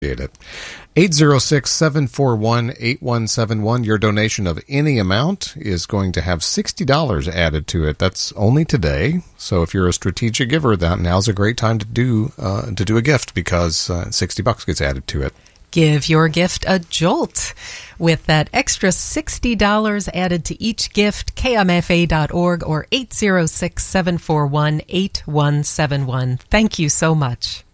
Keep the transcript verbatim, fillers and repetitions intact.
it. eight zero six, seven four one, eight one seven one. Your donation of any amount is going to have sixty dollars added to it. That's only today. So if you're a strategic giver, that now's a great time to do uh, to do a gift because uh, sixty bucks gets added to it. Give your gift a jolt with that extra sixty dollars added to each gift. K M F A dot org or eight zero six, seven four one, eight one seven one. Thank you so much.